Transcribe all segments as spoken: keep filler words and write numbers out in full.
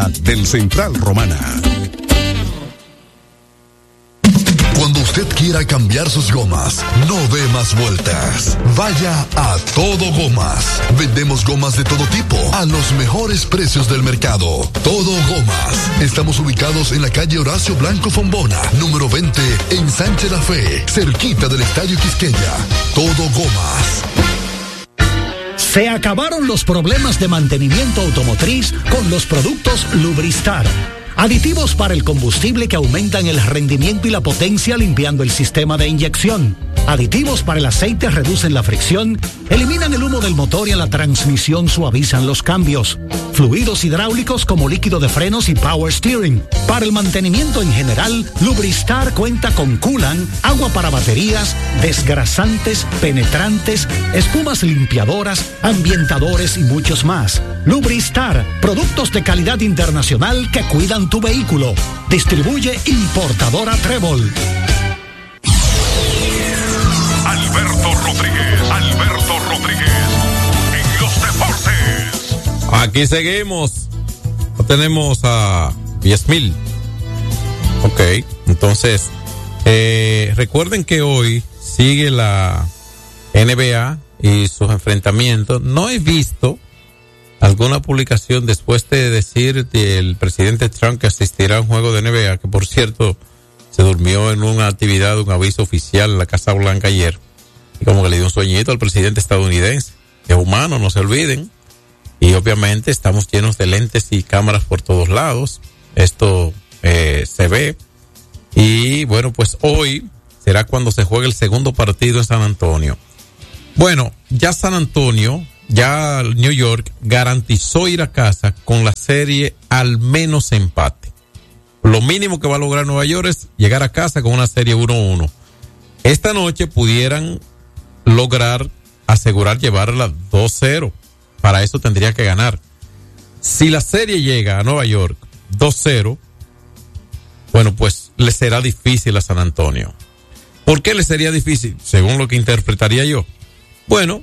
cerca del Central Romana. Cuando usted quiera cambiar sus gomas, no dé más vueltas. Vaya a Todo Gomas. Vendemos gomas de todo tipo a los mejores precios del mercado. Todo Gomas. Estamos ubicados en la calle Horacio Blanco Fombona, número veinte, en Sánchez La Fe, cerquita del Estadio Quisqueya. Todo Gomas. Se acabaron los problemas de mantenimiento automotriz con los productos Lubristar. Aditivos para el combustible que aumentan el rendimiento y la potencia limpiando el sistema de inyección. Aditivos para el aceite reducen la fricción, eliminan el humo del motor y en la transmisión suavizan los cambios. Fluidos hidráulicos como líquido de frenos y power steering. Para el mantenimiento en general, Lubristar cuenta con coolant, agua para baterías, desgrasantes, penetrantes, espumas limpiadoras, ambientadores y muchos más. Lubristar, productos de calidad internacional que cuidan tu vehículo. Distribuye importadora Trébol. Alberto Rodríguez, Alberto Rodríguez, en los deportes. Aquí seguimos. Tenemos a diez mil. Ok, entonces, eh, recuerden que hoy sigue la N B A y sus enfrentamientos. No he visto alguna publicación después de decir del presidente Trump que asistirá a un juego de N B A, que por cierto se durmió en una actividad, un aviso oficial en la Casa Blanca ayer, y como que le dio un sueñito al presidente estadounidense. Es humano, no se olviden, y obviamente estamos llenos de lentes y cámaras por todos lados. Esto eh, se ve, y bueno, pues hoy será cuando se juegue el segundo partido en San Antonio. Bueno, ya San Antonio, ya New York garantizó ir a casa con la serie al menos empate. Lo mínimo que va a lograr Nueva York es llegar a casa con una serie uno uno. Esta noche pudieran lograr asegurar llevarla dos cero. Para eso tendría que ganar. Si la serie llega a Nueva York dos cero, bueno, pues le será difícil a San Antonio. ¿Por qué le sería difícil? Según lo que interpretaría yo. Bueno,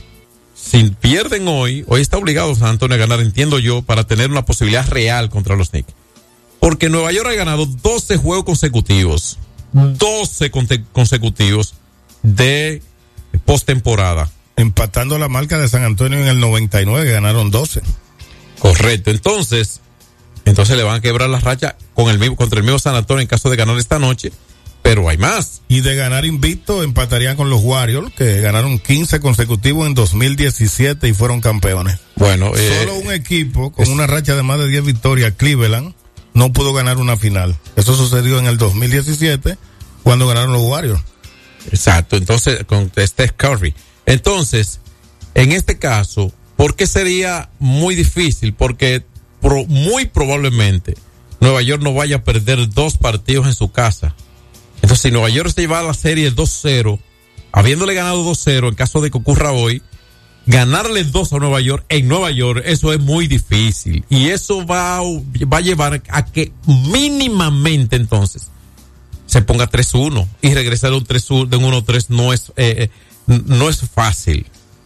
si pierden hoy, hoy está obligado San Antonio a ganar, entiendo yo, para tener una posibilidad real contra los Knicks. Porque Nueva York ha ganado doce juegos consecutivos, doce consecutivos de postemporada. Empatando la marca de San Antonio en el noventa y nueve, que ganaron doce. Correcto, entonces, entonces le van a quebrar la racha con el mismo, contra el mismo San Antonio en caso de ganar esta noche, pero hay más. Y de ganar invicto, empatarían con los Warriors, que ganaron quince consecutivos en dos mil diecisiete y fueron campeones. Bueno, eh, solo un equipo con es, una racha de más de diez victorias, Cleveland, no pudo ganar una final. Eso sucedió en el dos mil diecisiete, cuando ganaron los Warriors. Exacto, entonces, con Steph Curry. Entonces, en este caso, ¿por qué sería muy difícil? Porque pro, muy probablemente Nueva York no vaya a perder dos partidos en su casa. Entonces, si Nueva York se lleva a la serie dos cero, habiéndole ganado dos cero, en caso de que ocurra hoy, ganarle dos a Nueva York en Nueva York, eso es muy difícil. Y eso va, va a llevar a que mínimamente entonces se ponga tres uno. Y regresar de un tres uno, de un uno tres no es, eh, no es fácil.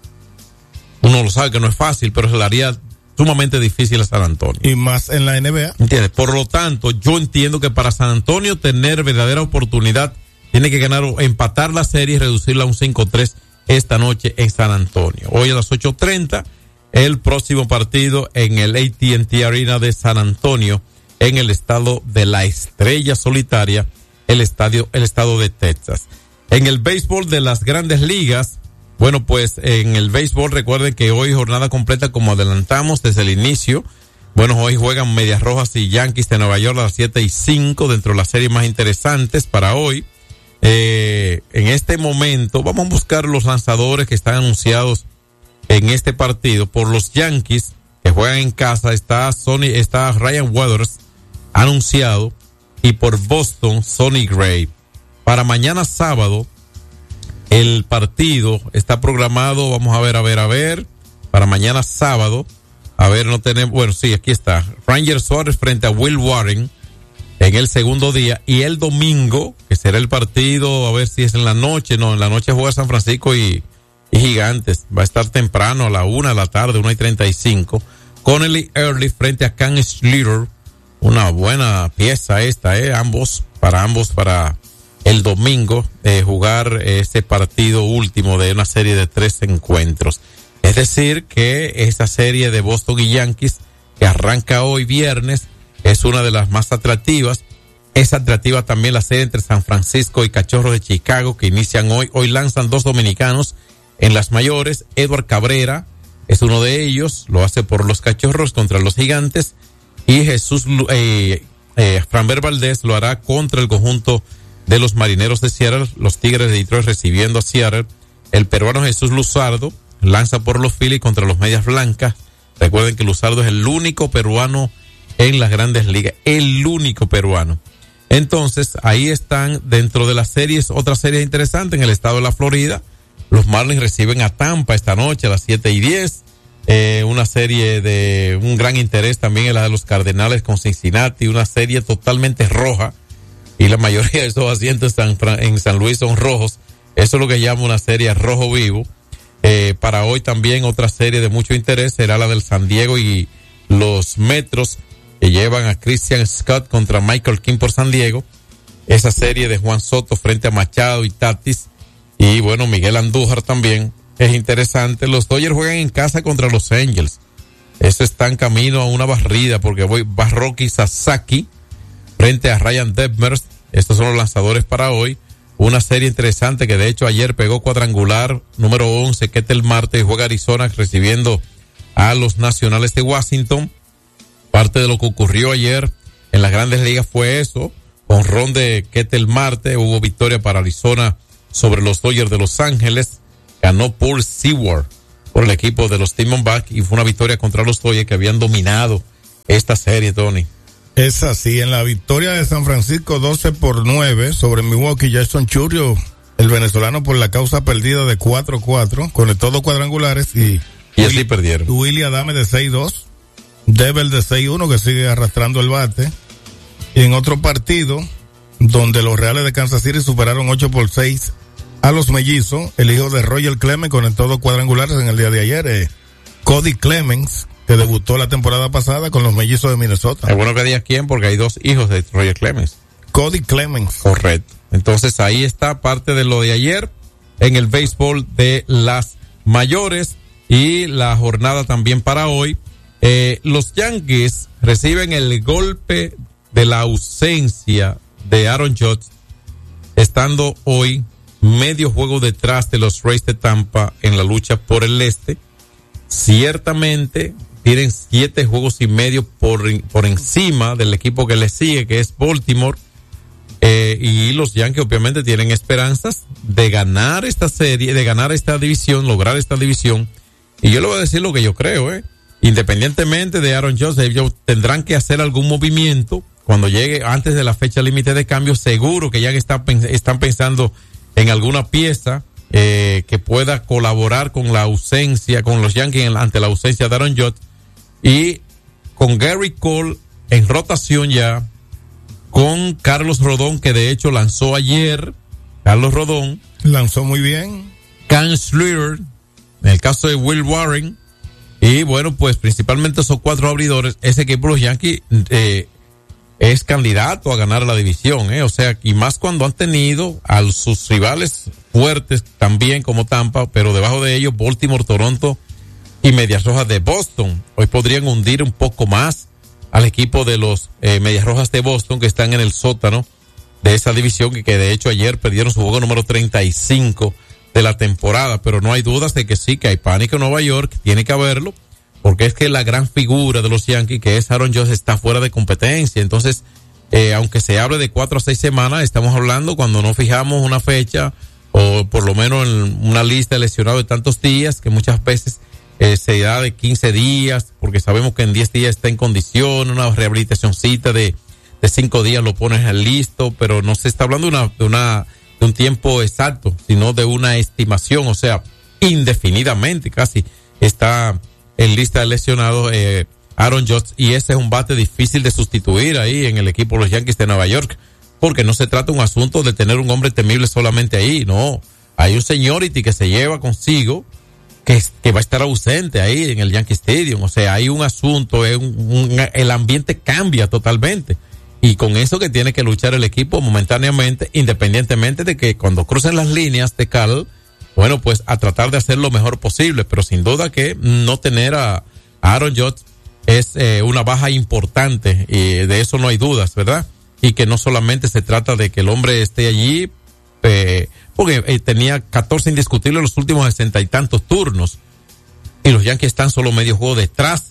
Uno lo sabe que no es fácil, pero se le haría sumamente difícil a San Antonio. Y más en la N B A. ¿Entiendes? Por lo tanto, yo entiendo que para San Antonio tener verdadera oportunidad, tiene que ganar o empatar la serie y reducirla a un cinco tres esta noche en San Antonio. Hoy a las ocho treinta, el próximo partido en el A T and T Arena de San Antonio, en el estado de la Estrella Solitaria, el estadio, el estado de Texas. En el béisbol de las Grandes Ligas, bueno, pues en el béisbol recuerden que hoy jornada completa como adelantamos desde el inicio. Bueno, hoy juegan Medias Rojas y Yankees de Nueva York a las siete y cinco, dentro de las series más interesantes para hoy. Eh, en este momento vamos a buscar los lanzadores que están anunciados en este partido. Por los Yankees que juegan en casa está Sonny, está Ryan Weathers anunciado, y por Boston Sonny Gray. Para mañana sábado el partido está programado, vamos a ver, a ver, a ver, para mañana sábado, a ver, no tenemos, bueno, sí, aquí está, Ranger Suárez frente a Will Warren en el segundo día, y el domingo, que será el partido, a ver si es en la noche, no, en la noche juega San Francisco y, y Gigantes, va a estar temprano, a la una de la tarde, una y treinta y cinco, Connelly Early frente a Cam Schlitter. Una buena pieza esta, eh, ambos, para ambos, para el domingo, eh, jugar este partido último de una serie de tres encuentros. Es decir, que esta serie de Boston y Yankees, que arranca hoy viernes, es una de las más atractivas. Es atractiva también la serie entre San Francisco y Cachorros de Chicago, que inician hoy. Hoy lanzan dos dominicanos en las mayores. Edward Cabrera es uno de ellos, lo hace por los Cachorros contra los Gigantes. Y Jesús, eh, eh, Framber Valdez lo hará contra el conjunto de los Marineros de Seattle, los Tigres de Detroit recibiendo a Seattle. El peruano Jesús Luzardo lanza por los Phillies contra los Medias Blancas. Recuerden que Luzardo es el único peruano en las Grandes Ligas, el único peruano. Entonces, ahí están dentro de las series, otra serie interesante en el estado de la Florida. Los Marlins reciben a Tampa esta noche a las siete y diez. Eh, una serie de un gran interés también en la de los Cardenales con Cincinnati, una serie totalmente roja. Y la mayoría de esos asientos en San, en San Luis son rojos. Eso es lo que llama una serie rojo vivo. Eh, para hoy también otra serie de mucho interés será la del San Diego y los Metros, que llevan a Christian Scott contra Michael King por San Diego. Esa serie de Juan Soto frente a Machado y Tatis. Y bueno, Miguel Andújar también. Es interesante. Los Dodgers juegan en casa contra los Angels. Eso está en camino a una barrida porque voy Rocky Sasaki frente a Ryan Detmers. Estos son los lanzadores para hoy. Una serie interesante que de hecho ayer pegó cuadrangular número once, Ketel Marte, y juega Arizona recibiendo a los Nacionales de Washington. Parte de lo que ocurrió ayer en las Grandes Ligas fue eso. Honrón de Ketel Marte, hubo victoria para Arizona sobre los Dodgers de Los Ángeles. Ganó Paul Seward por el equipo de los Diamondbacks y fue una victoria contra los Dodgers que habían dominado esta serie, Tony. Es así, en la victoria de San Francisco doce por nueve sobre Milwaukee, Jason Churrio, el venezolano por la causa perdida de cuatro cuatro, conectó dos cuadrangulares y... Y así Willy, perdieron. Willy Adame de seis dos, Devil de seis uno que sigue arrastrando el bate. Y en otro partido, donde los Reales de Kansas City superaron ocho por seis a los Mellizos, el hijo de Roger Clemens conectó dos cuadrangulares en el día de ayer, eh, Cody Clemens, que debutó la temporada pasada con los Mellizos de Minnesota. Es bueno que digas quién, porque hay dos hijos de Roger Clemens. Cody Clemens. Correcto. Entonces ahí está parte de lo de ayer en el béisbol de las mayores y la jornada también para hoy. Eh, los Yankees reciben el golpe de la ausencia de Aaron Judge, estando hoy medio juego detrás de los Rays de Tampa en la lucha por el este. Ciertamente tienen siete juegos y medio por, por encima del equipo que le sigue, que es Baltimore. Eh, y los Yankees obviamente tienen esperanzas de ganar esta serie, de ganar esta división, lograr esta división. Y yo le voy a decir lo que yo creo, eh. Independientemente de Aaron Judge, ellos tendrán que hacer algún movimiento cuando llegue antes de la fecha límite de cambio. Seguro que ya está, están pensando en alguna pieza eh, que pueda colaborar con la ausencia, con los Yankees ante la ausencia de Aaron Judge. Y con Gary Cole en rotación ya, con Carlos Rodón, que de hecho lanzó ayer. Carlos Rodón lanzó muy bien. Cam Schlitter, en el caso de Will Warren. Y bueno, pues principalmente esos cuatro abridores. Ese equipo, los Yankees, eh, es candidato a ganar la división, eh. O sea, y más cuando han tenido a sus rivales fuertes también como Tampa, pero debajo de ellos Baltimore, Toronto y Medias Rojas de Boston. Hoy podrían hundir un poco más al equipo de los eh, Medias Rojas de Boston, que están en el sótano de esa división y que de hecho ayer perdieron su juego número treinta y cinco de la temporada. Pero no hay dudas de que sí, que hay pánico en Nueva York, tiene que haberlo, porque es que la gran figura de los Yankees, que es Aaron Judge, está fuera de competencia. Entonces, eh, aunque se hable de cuatro a seis semanas, estamos hablando cuando no fijamos una fecha o por lo menos en una lista de lesionados de tantos días, que muchas veces Eh, se da de quince días, porque sabemos que en diez días está en condición, una rehabilitacióncita de, de cinco días lo pones listo, pero no se está hablando de una, de una, de un tiempo exacto, sino de una estimación, o sea, indefinidamente casi está en lista de lesionados eh, Aaron Judge, y ese es un bate difícil de sustituir ahí en el equipo de los Yankees de Nueva York, porque no se trata de un asunto de tener un hombre temible solamente ahí, no, hay un seniority que se lleva consigo que, que va a estar ausente ahí en el Yankee Stadium. O sea, hay un asunto, es un, un, el ambiente cambia totalmente. Y con eso que tiene que luchar el equipo momentáneamente, independientemente de que cuando crucen las líneas de Cal, bueno, pues a tratar de hacer lo mejor posible. Pero sin duda que no tener a, a Aaron Judge es eh, una baja importante, y de eso no hay dudas, ¿verdad? Y que no solamente se trata de que el hombre esté allí, eh, porque eh, tenía catorce indiscutibles en los últimos sesenta y tantos turnos, y los Yankees están solo medio juego detrás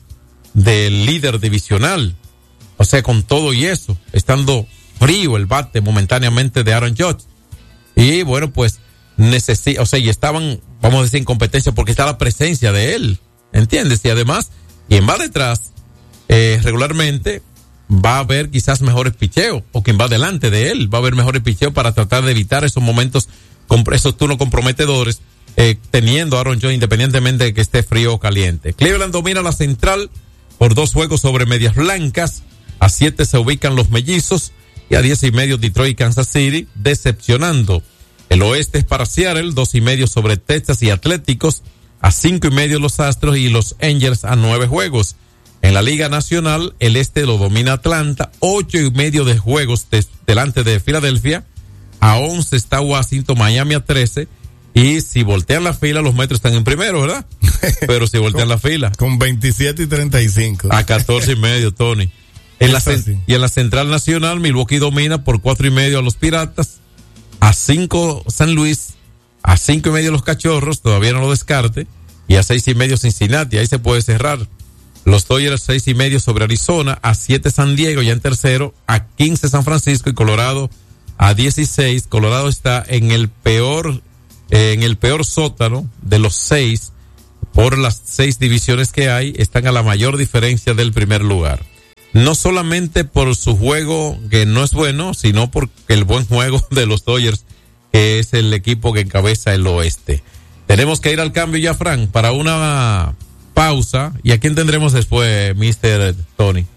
del líder divisional. O sea, con todo y eso, estando frío el bate momentáneamente de Aaron Judge. Y bueno, pues necesita, o sea, y estaban, vamos a decir, en competencia porque está la presencia de él, ¿entiendes? Y además, quien va detrás, eh, regularmente va a haber quizás mejores picheos, o quien va delante de él va a haber mejores picheos para tratar de evitar esos momentos, esos turnos comprometedores, eh, teniendo a Aaron Judge independientemente de que esté frío o caliente. Cleveland domina la central por dos juegos sobre Medias Blancas. A siete se ubican los Mellizos y a diez y medio Detroit y Kansas City, decepcionando. El oeste es para Seattle, dos y medio sobre Texas y Atléticos, a cinco y medio los Astros y los Angels a nueve juegos. En la Liga Nacional, el este lo domina Atlanta, ocho y medio de juegos de, delante de Filadelfia, a once está Washington, Miami a trece, y si voltean la fila, los Metros están en primero, ¿verdad? Pero si voltean la fila. Con veintisiete y treinta y cinco. A catorce y medio, Tony. En la cent- y en la Central Nacional, Milwaukee domina por cuatro y medio a los Piratas, a cinco San Luis, a cinco y medio los Cachorros, todavía no lo descarte, y a seis y medio Cincinnati, ahí se puede cerrar. Los Dodgers seis y medio sobre Arizona, a siete San Diego ya en tercero, a quince San Francisco y Colorado a dieciséis. Colorado está en el peor, eh, en el peor sótano de los seis, por las seis divisiones que hay, están a la mayor diferencia del primer lugar. No solamente por su juego, que no es bueno, sino por el buen juego de los Dodgers, que es el equipo que encabeza el oeste. Tenemos que ir al cambio ya, Frank, para una pausa. ¿Y a quién tendremos después, mister Tony?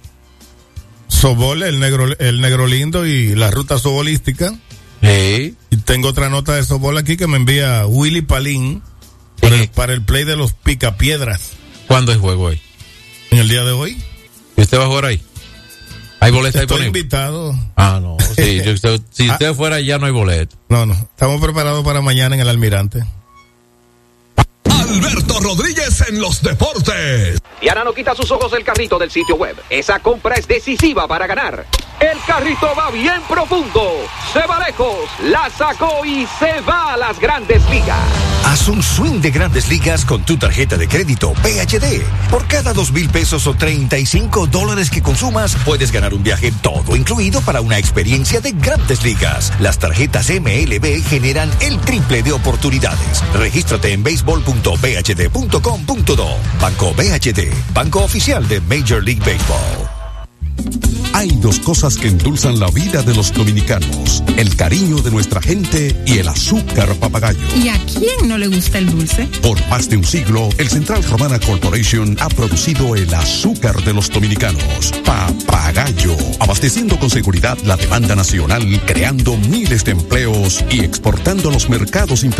Sobol, el negro, el negro lindo y la ruta sobolística. Sí. Y tengo otra nota de Sobol aquí que me envía Willy Palín para el, para el play de los Picapiedras. ¿Cuándo es juego hoy? En el día de hoy. ¿Y usted va a jugar ahí? ¿Hay boletas Estoy disponibles? invitado. Ah, no. Sí, yo, si usted fuera ya no hay boleto. No, no. Estamos preparados para mañana en el Almirante. Alberto Rodríguez en los deportes. Diana no quita sus ojos del carrito del sitio web. Esa compra es decisiva para ganar. El carrito va bien profundo, se va lejos, la sacó y se va a las Grandes Ligas. Haz un swing de Grandes Ligas con tu tarjeta de crédito P H D. Por cada dos mil pesos o treinta y cinco dólares que consumas, puedes ganar un viaje todo incluido para una experiencia de Grandes Ligas. Las tarjetas M L B generan el triple de oportunidades. Regístrate en béisbol punto b h d punto com punto do. Banco B H D, banco oficial de Major League Baseball. Hay dos cosas que endulzan la vida de los dominicanos: el cariño de nuestra gente y el azúcar papagayo. ¿Y a quién no le gusta el dulce? Por más de un siglo, el Central Romana Corporation ha producido el azúcar de los dominicanos, Papagayo, abasteciendo con seguridad la demanda nacional, creando miles de empleos y exportando a los mercados internacionales.